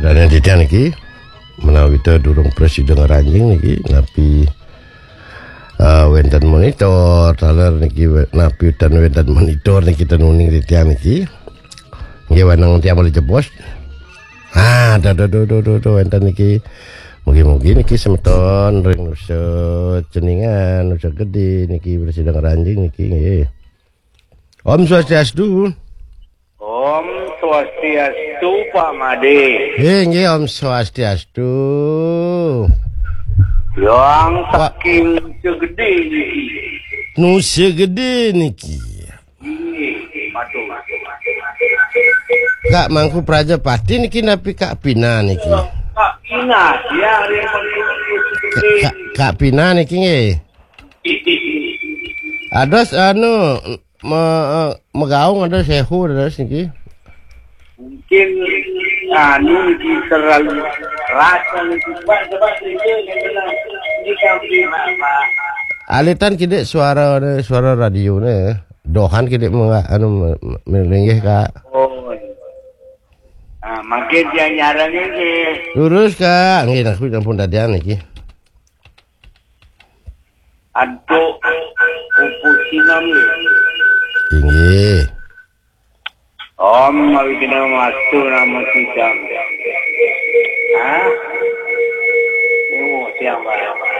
Dan yang ditian lagi menawi kita durung presiden ranjing niki napi wenten monitor taler niki napi dan wenten monitor niki tenuning ditian niki nggih wenang tiang boleh jebos do wenten niki mugi-mugi niki semeton ring nusa ceningan nusa gede niki presiden ranjing niki nggih. Om Swastiastu. Om Swastiastu Pak Made. Nggih Om Swastiastu. Yang saking segede niki. Nu segede niki. Kak mangku Prajapati niki napi Kak Pina niki. Kak Pina ya Kak Pina niki nggih. Ados anu megaung ada sehu ada niki. Mungkin anu niki terlalu rasa niki Pak coba ini kami alitan kide suara radio ne dohan kide anu melenggeh Kak. Makin dia nyarangnya ke lurus Kak nggih nak pun dadian niki. Aduh upusinam Nggih. Om mawikina masuk nama sidang. Ini siapa?